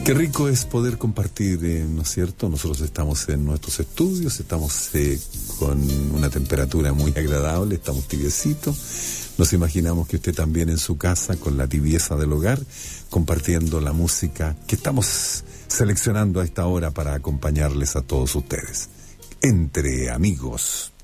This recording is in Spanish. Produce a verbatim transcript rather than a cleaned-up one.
Qué rico es poder compartir, eh, ¿no es cierto? Nosotros estamos en nuestros estudios, estamos eh, con una temperatura muy agradable, estamos tibiecitos. Nos imaginamos que usted también en su casa, con la tibieza del hogar, compartiendo la música que estamos seleccionando a esta hora para acompañarles a todos ustedes. Entre amigos.